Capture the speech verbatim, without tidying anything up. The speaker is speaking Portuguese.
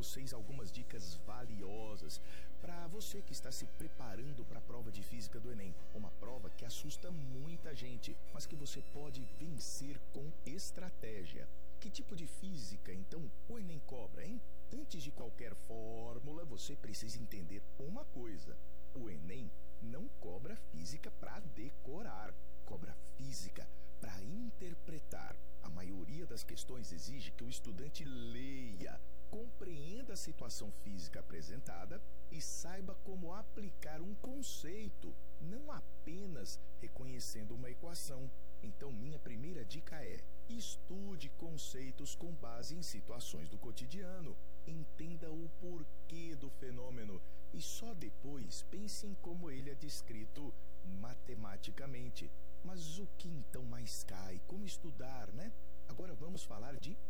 vocês algumas dicas valiosas para você que está se preparando para a prova de física do Enem. Uma prova que assusta muita gente, mas que você pode vencer com estratégia. Que tipo de física, então, o Enem cobra, hein? Antes de qualquer fórmula, você precisa entender uma coisa. O Enem não cobra física para decorar, cobra física para interpretar. A maioria das questões exige que o estudante leia, compreenda a situação física apresentada e saiba como aplicar um conceito, não apenas reconhecendo uma equação. Então, minha primeira dica é: estude conceitos com base em situações do cotidiano, entenda o porquê do fenômeno e só depois pense em como ele é descrito matematicamente. Mas o que então mais cai? Como estudar, né? Agora vamos falar de